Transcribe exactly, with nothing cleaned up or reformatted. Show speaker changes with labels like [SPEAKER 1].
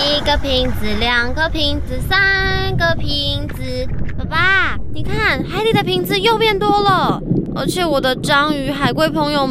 [SPEAKER 1] 一个瓶子，两个瓶子，三个瓶子。爸爸，你看海里的瓶子又变多了，而且我的章鱼、海龟朋友们